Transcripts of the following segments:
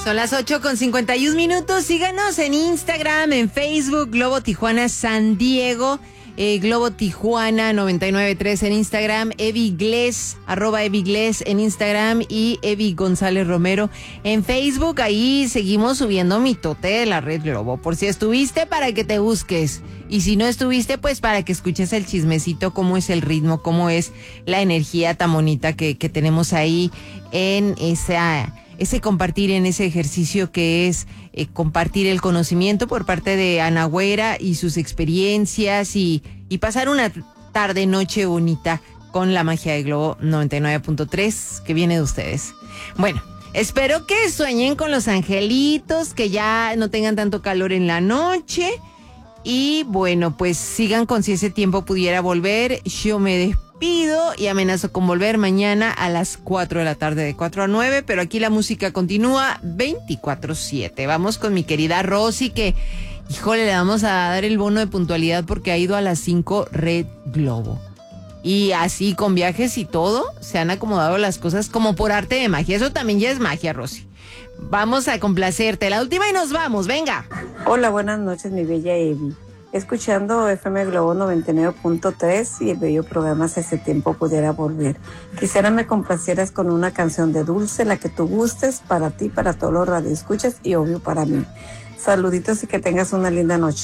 Son las 8:51. Síganos en Instagram, en Facebook, Globo Tijuana San Diego, Globo Tijuana 99.3 en Instagram, @Evi Gles en Instagram y Evi González Romero en Facebook. Ahí seguimos subiendo mitote de la red Globo. Por si estuviste, para que te busques. Y si no estuviste, pues para que escuches el chismecito, cómo es el ritmo, cómo es la energía tan bonita que tenemos ahí en ese compartir, en ese ejercicio que es compartir el conocimiento por parte de Ana Güera y sus experiencias y pasar una tarde, noche bonita con la magia de Globo 99.3 que viene de ustedes. Bueno, espero que sueñen con los angelitos, que ya no tengan tanto calor en la noche y bueno, pues sigan con si ese tiempo pudiera volver. Yo me despido y amenazo con volver mañana a las 4 de la tarde, de 4 a 9, pero aquí la música continúa 24/7. Vamos con mi querida Rosy, que, híjole, le vamos a dar el bono de puntualidad porque ha ido a las 5 Red Globo. Y así, con viajes y todo, se han acomodado las cosas como por arte de magia. Eso también ya es magia, Rosy. Vamos a complacerte. La última y nos vamos, venga. Hola, buenas noches, mi bella Evi. Escuchando FM Globo 99.3 y el bello programa Si ese tiempo pudiera volver. Quisiera me complacieras con una canción de Dulce, la que tú gustes, para ti, para todos los radioescuchas y obvio para mí. Saluditos y que tengas una linda noche.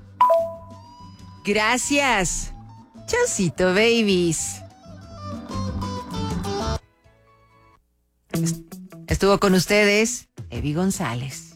Gracias. Chaucito, babies. Estuvo con ustedes Evi González.